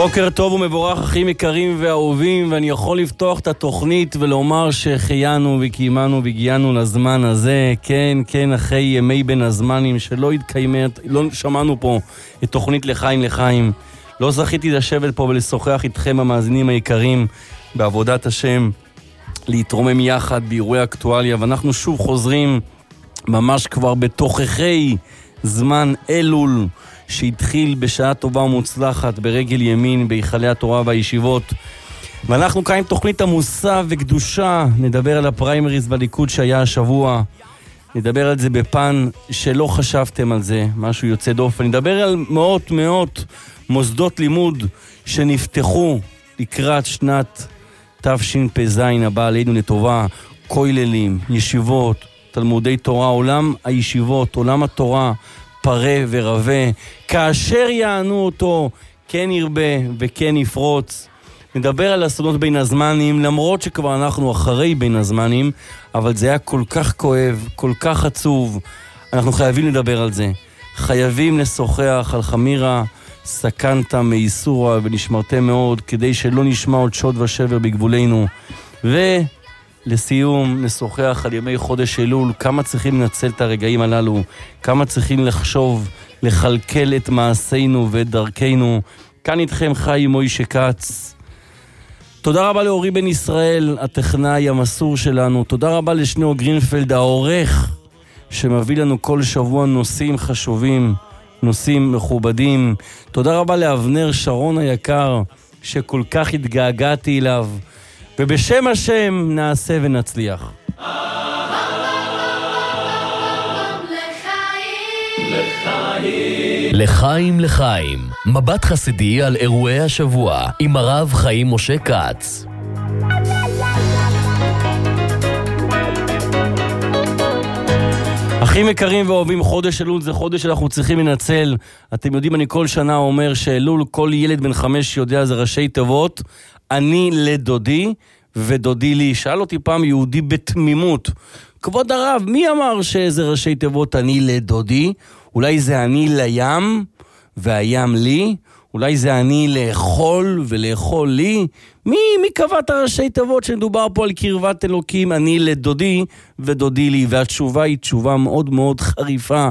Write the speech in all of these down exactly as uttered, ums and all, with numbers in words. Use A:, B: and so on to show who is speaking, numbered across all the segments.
A: בוקר טוב ומבורך אחים יקרים ואהובים, ואני יכול לפתוח את התוכנית ולומר שהחיינו וקיימנו והגיענו לזמן הזה. כן, כן, אחרי ימי בין הזמנים שלא התקיימת, לא שמענו פה את תוכנית לחיים לחיים. לא זכיתי לשבת פה ולשוחח איתכם המאזינים היקרים בעבודת השם, להתרומם יחד באירועי אקטואליה, ואנחנו שוב חוזרים ממש כבר בתוככי זמן אלול, שהתחיל בשעה טובה ומוצלחת ברגל ימין בהיכלי התורה והישיבות. ואנחנו כאן עם תוכנית עמוסה וקדושה, נדבר על הפריימריז בליכוד שהיה השבוע, נדבר על זה בפן שלא חשבתם על זה, משהו יוצא דופן, נדבר על מאות מאות מוסדות לימוד שנפתחו לקראת שנת תשפ"ז הבאה עלינו לטובה, כוללים, ישיבות, תלמודי תורה, עולם הישיבות, עולם התורה, פרה ורבה, כאשר יענו אותו, כן ירבה וכן יפרוץ. נדבר על אסונות בין הזמנים, למרות שכבר אנחנו אחרי בין הזמנים, אבל זה היה כל כך כואב, כל כך עצוב. אנחנו חייבים לדבר על זה. חייבים לשוחח על חמירה, סכנת מייסורה ונשמרתם מאוד, כדי שלא נשמע עוד שוד ושבר בגבולנו. ולסיום, נשוחח על ימי חודש אלול, כמה צריכים לנצל את הרגעים הללו, כמה צריכים לחשוב, לחלקל את מעשינו ואת דרכנו. כאן איתכם חיים מוישה כץ. תודה רבה לאורי בן ישראל, הטכנאי המסור שלנו. תודה רבה לשניאור גרינפלד, העורך, שמביא לנו כל שבוע נושאים חשובים, נושאים מכובדים. תודה רבה לאבנר שרון היקר, שכל כך התגעגעתי אליו. ובשם השם נעשה ונצליח.
B: לחיים לחיים, מבט חסידי על אירועי השבוע עם הרב חיים משה כץ.
A: אחים יקרים ואוהבים, חודש אלול זה חודש שאנחנו צריכים לנצל. אתם יודעים, אני כל שנה אומר שאלול, כל ילד בן חמש יודע, זה ראשי תיבות, אני לדודי ודודי לי. שאל אותי פעם יהודי בתמימות, כבוד הרב, מי אמר שזה ראשי תיבות אני לדודי? אולי זה אני לים והים לי? אולי זה אני לאכול ולאכול לי? מי, מי קבע את הראשי תיבות שנדובר פה על קרבת אלוקים, אני לדודי ודודי לי? והתשובה היא תשובה מאוד מאוד חריפה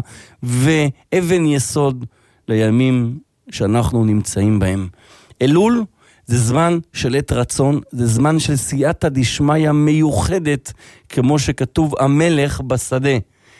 A: ואבן יסוד לימים שאנחנו נמצאים בהם. אלול זה זמן של עת רצון, זה זמן של סייעתא דשמיא מיוחדת, כמו שכתוב המלך בשדה.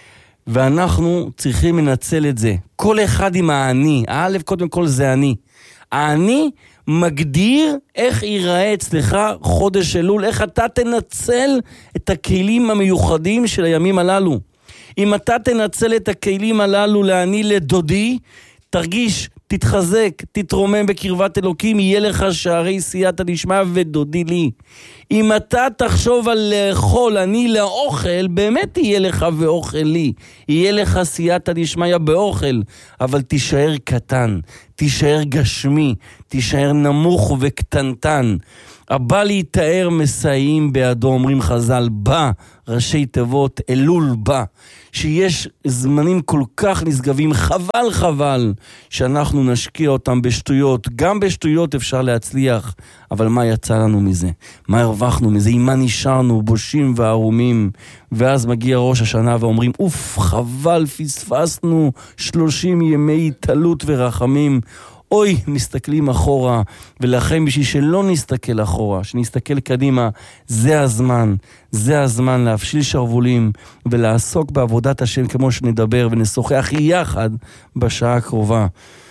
A: ואנחנו צריכים לנצל את זה. כל אחד עם האני. האלף קודם כל זה אני. האני מגדיר איך ייראה אצלך חודש אלול, איך אתה תנצל את הכלים המיוחדים של הימים הללו. אם אתה תנצל את הכלים הללו לאני לדודי, תרגיש, תתחזק, תתרומם בקרבת אלוקים, יהיה לך שערי סייעתא דשמיא ודודי לי. אם אתה תחשוב על לאכול אני לאוכל, באמת יהיה לך ואוכל לי. יהיה לך סייעתא דשמיא באוכל, אבל תישאר קטן, תישאר גשמי, תישאר נמוך וקטנטן. הבא להתאר מסייעים בעדו, אומרים חז"ל, בא, ראשי תיבות, אלול בא. שיש זמנים כל כך נשגבים, חבל חבל שאנחנו נשקיע אותם בשטויות. גם בשטויות אפשר להצליח, אבל מה יצא לנו מזה? מה הרווחנו מזה? עם מה נשארנו? בושים וערומים. ואז מגיע ראש השנה ואומרים, אוף, חבל, פספסנו שלושים ימי התעלות ורחמים. אוי, מסתכלים אחורה, ולכן בשביל שלא נסתכל אחורה, שנסתכל קדימה, זה הזמן, זה הזמן להפשיל שרבולים, ולעסוק בעבודת השם כמו שנדבר, ונשוחח יחד בשעה הקרובה.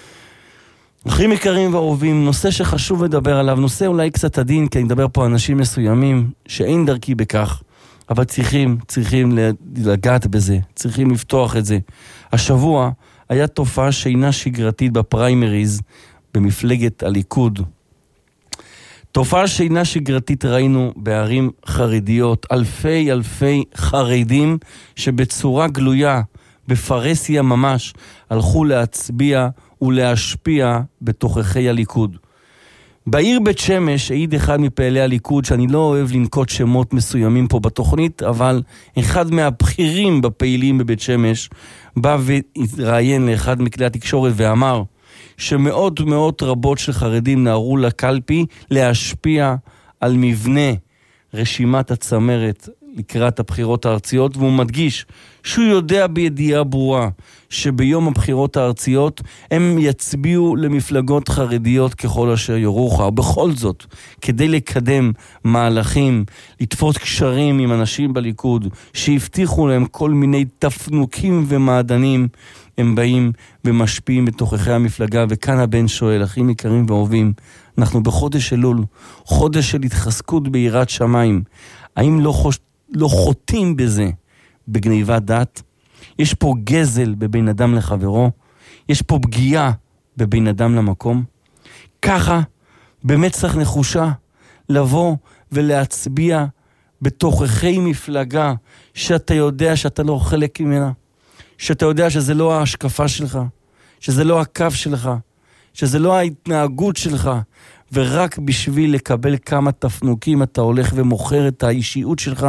A: אחים יקרים ואהובים, נושא שחשוב לדבר עליו, נושא אולי קצת עדין, כי אני מדבר פה על אנשים מסוימים, שאין דרכי בכך, אבל צריכים, צריכים לגעת בזה, צריכים לפתוח את זה. השבוע, היה תופעה שאינה שגרתית בפריימריז במפלגת הליכוד. תופעה שאינה שגרתית ראינו בערים חרדיות, אלפי אלפי חרדים שבצורה גלויה, בפרסיה ממש, הלכו להצביע ולהשפיע בתוככי הליכוד. בעיר בית שמש העיד אחד מפעילי הליכוד, שאני לא אוהב לנקוט שמות מסוימים פה בתוכנית, אבל אחד מהבכירים בפעילים בבית שמש, בא והתראיין לאחד מכלי התקשורת ואמר, שמאות מאות רבות של חרדים נערו לקלפי להשפיע על מבנה רשימת הצמרת לקראת הבחירות הארציות, והוא מדגיש שהוא יודע בידיעה ברורה שביום הבחירות הארציות הם יצביעו למפלגות חרדיות ככל אשר יורוך, ובכל זאת, כדי לקדם מהלכים, לתפוס קשרים עם אנשים בליכוד שהבטיחו להם כל מיני תפנוקים ומעדנים, הם באים ומשפיעים בתוככי המפלגה. וכאן הבן שואל, אחים יקרים ואוהבים, אנחנו בחודש אלול, חודש של התחזקות ביראת שמיים, האם לא, חוש... לא חוטאים בזה בגניבת דת? יש פה גזל בבין אדם לחברו, יש פה פגיעה בבין אדם למקום. ככה במצח נחושה לבוא ולהצביע בתוככי מפלגה שאתה יודע שאתה לא חלק ממנה, שאתה יודע שזה לא ההשקפה שלך, שזה לא הקו שלך, שזה לא ההתנהגות שלך, ורק בשביל לקבל כמה תפנוקים אתה הולך ומוכר את האישיות שלך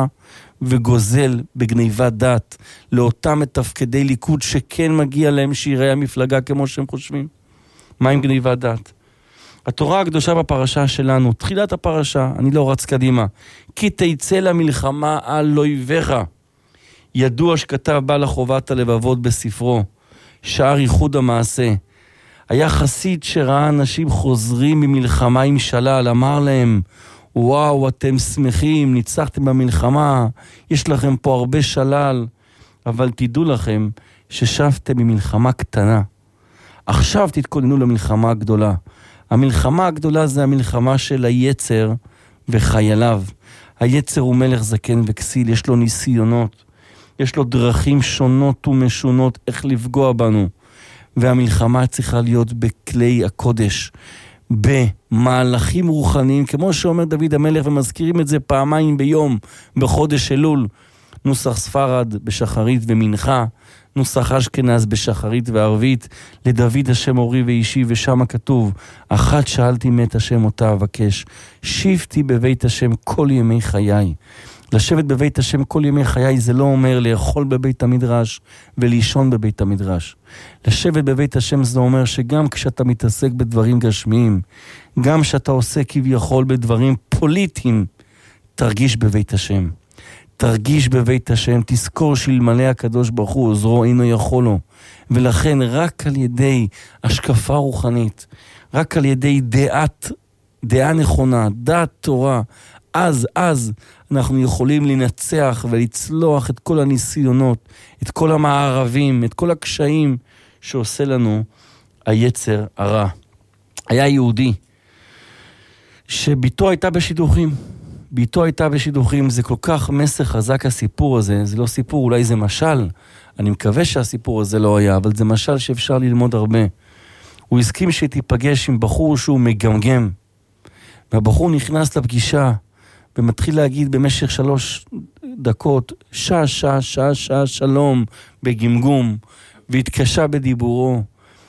A: וגוזל בגניבת דת לאותם מתפקדי ליכוד שכן מגיע להם שיראה המפלגה כמו שהם חושבים. מה עם גניבת דת? התורה הקדושה בפרשה שלנו, תחילת הפרשה, אני לא רץ קדימה, כי תצא למלחמה על אויביך, ידוע שכתב בעל החובת הלבבות בספרו, שער ייחוד המעשה. היה חסיד שראה אנשים חוזרים ממלחמה עם שלל, אמר להם, וואו, אתם שמחים, ניצחתם במלחמה, יש לכם פה הרבה שלל, אבל תדעו לכם ששבתם ממלחמה קטנה. עכשיו תתכוננו למלחמה הגדולה. המלחמה הגדולה זה המלחמה של היצר וחייליו. היצר הוא מלך זקן וכסיל, יש לו ניסיונות, יש לו דרכים שונות ומשונות איך לפגוע בנו. והמלחמה צריכה להיות בכלי הקודש, במהלכים רוחניים, כמו שאומר דוד המלך, ומזכירים את זה פעמיים ביום, בחודש אלול, נוסח ספרד בשחרית ומנחה, נוסח אשכנז בשחרית וערבית, לדוד השם אורי ואישי, ושם כתוב, אחת שאלתי מת השם אותה אבקש, שיבתי בבית השם כל ימי חיי. לשבת בבית השם כל ימי חיי זה לא אומר לאכול בבית המדרש ולישון בבית המדרש. לשבת בבית השם זה אומר שגם כשאתה מתעסק בדברים גשמיים, גם כשאתה עושה כביכול בדברים פוליטיים, תרגיש בבית השם. תרגיש בבית השם, תזכור שאלמלא הקדוש ברוך הוא עוזרו אינו יכול לו. ולכן רק על ידי השקפה רוחנית, רק על ידי דעת, דעה נכונה, דעת תורה, אז, אז אנחנו יכולים לנצח ולצלוח את כל הניסיונות, את כל המערבים, את כל הקשיים שעושה לנו היצר הרע. היה יהודי שביתו הייתה בשידוכים, ביתו הייתה בשידוכים, זה כל כך מסר חזק הסיפור הזה, זה לא סיפור, אולי זה משל, אני מקווה שהסיפור הזה לא היה, אבל זה משל שאפשר ללמוד הרבה. הוא הסכים שתיפגש עם בחור שהוא מגמגם, והבחור נכנס לפגישה, ומתחיל להגיד במשך שלוש דקות, שעה, שעה, שעה, שעה, שלום, בגמגום, והתקשה בדיבורו.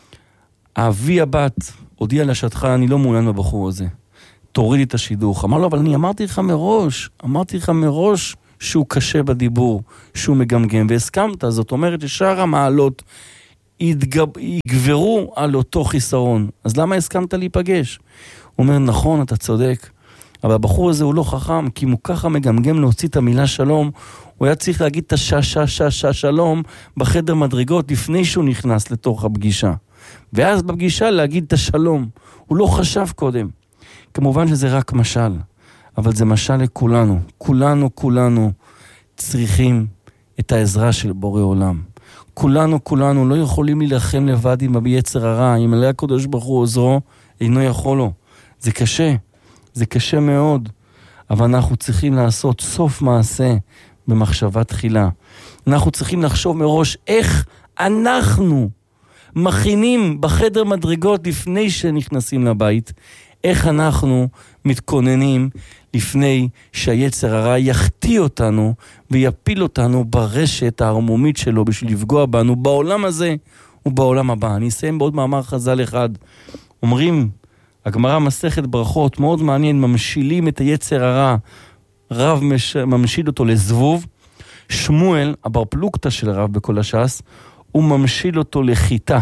A: אבי הבת הודיע לשתך, אני לא מעוניין בבחור הזה. תוריד את השידוך. אמר לו, אבל אני אמרתי לך מראש, אמרתי לך מראש שהוא קשה בדיבור, שהוא מגמגם, והסכמת. זאת אומרת ששאר המעלות יתגב, יגברו על אותו חיסרון. אז למה הסכמת להיפגש? הוא אומר, נכון, אתה צודק. אבל הבחור הזה הוא לא חכם, כי אם הוא ככה מגמגם להוציא את המילה שלום, הוא היה צריך להגיד את השע, שע, שע, שע, שלום בחדר מדרגות לפני שהוא נכנס לתוך הפגישה. ואז בפגישה להגיד את השלום. הוא לא חשב קודם. כמובן שזה רק משל, אבל זה משל לכולנו. כולנו, כולנו צריכים את העזרה של בורא עולם. כולנו, כולנו לא יכולים להילחם לבד עם היצר הרע. אם עלי הקדוש ברוך הוא עוזרו, אינו יכול לו. זה קשה. זה קשה מאוד, אבל אנחנו צריכים לעשות סוף מעשה במחשבה תחילה. אנחנו צריכים לחשוב מראש איך אנחנו מכינים בחדר מדרגות לפני שנכנסים לבית, איך אנחנו מתכוננים לפני שהיצר הרע יחטיא אותנו ויפיל אותנו ברשת הערמומית שלו בשביל לפגוע בנו בעולם הזה ובעולם הבא. אני אסיים בעוד מאמר חז"ל אחד. אומרים, הגמרא מסכת ברכות, מאוד מעניין, ממשילים את היצר הרע, רב מש... ממשיל אותו לזבוב, שמואל, הבר פלוגתא של רב בכל הש"ס, הוא ממשיל אותו לחיטה.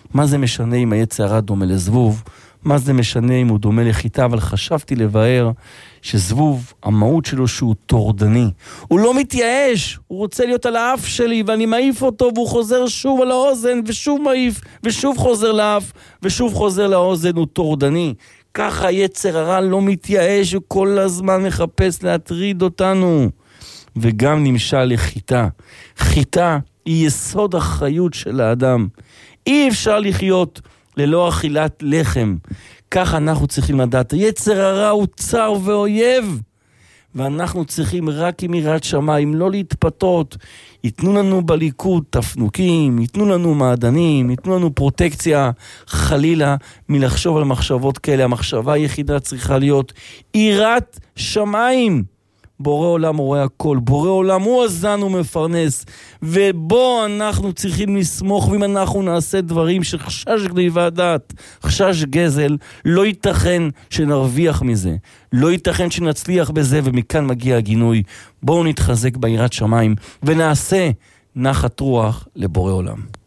A: מה זה משנה אם היצר הרע דומה לזבוב? מה זה משנה אם הוא דומה לחיטה? אבל חשבתי לבאר שזבוב, המהות שלו שהוא טורדני. הוא לא מתייאש, הוא רוצה להיות על האף שלי, ואני מעיף אותו, והוא חוזר שוב על האוזן, ושוב מעיף, ושוב חוזר לאף, ושוב חוזר לאוזן, הוא טורדני. ככה יצר הרע לא מתייאש, הוא כל הזמן מחפש להטריד אותנו. וגם נמשל לחיטה. חיטה היא יסוד החיות של האדם. אי אפשר לחיות ללא אכילת לחם. כך אנחנו צריכים לדעת. יצר הרע הוא צר ואויב. ואנחנו צריכים רק עם יראת שמיים, לא להתפתות. ייתנו לנו בליכוד תפנוקים, ייתנו לנו מעדנים, ייתנו לנו פרוטקציה, חלילה מלחשוב על מחשבות כאלה. המחשבה היחידה צריכה להיות יראת שמיים. בורא עולם רואה הכל, בורא עולם הוא הזן ומפרנס, ובו אנחנו צריכים לסמוך, ואם אנחנו נעשה דברים שחשש גניבת דעת, חשש גזל, לא ייתכן שנרוויח מזה, לא ייתכן שנצליח בזה, ומכאן מגיע הגינוי. בואו נתחזק ביראת שמיים, ונעשה נחת רוח לבורא עולם.